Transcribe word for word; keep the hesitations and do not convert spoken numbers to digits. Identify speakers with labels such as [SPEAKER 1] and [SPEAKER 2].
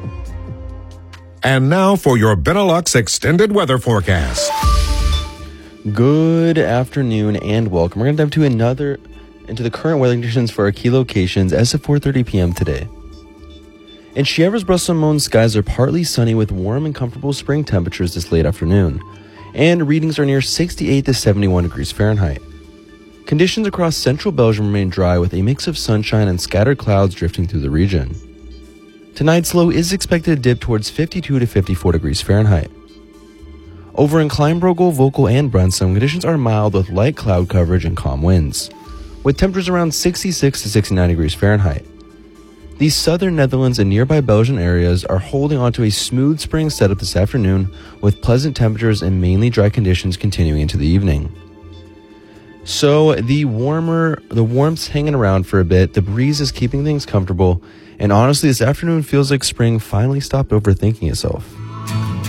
[SPEAKER 1] And now for your Benelux extended weather forecast.
[SPEAKER 2] Good afternoon and welcome. We're going to dive to another into the current weather conditions for our key locations as of four thirty p.m. today. In Chievres, Brussels and Mons, skies are partly sunny with warm and comfortable spring temperatures this late afternoon, and readings are near sixty-eight to seventy-one degrees Fahrenheit. Conditions across central Belgium remain dry with a mix of sunshine and scattered clouds drifting through the region. Tonight's low is expected to dip towards fifty-two to fifty-four degrees Fahrenheit. Over in Kleinbrogel, Vogel, and Brunsum, conditions are mild with light cloud coverage and calm winds, with temperatures around sixty-six to sixty-nine degrees Fahrenheit. The southern Netherlands and nearby Belgian areas are holding onto a smooth spring setup this afternoon, with pleasant temperatures and mainly dry conditions continuing into the evening. So the warmer, the warmth's hanging around for a bit, the breeze is keeping things comfortable, and honestly, this afternoon feels like spring finally stopped overthinking itself.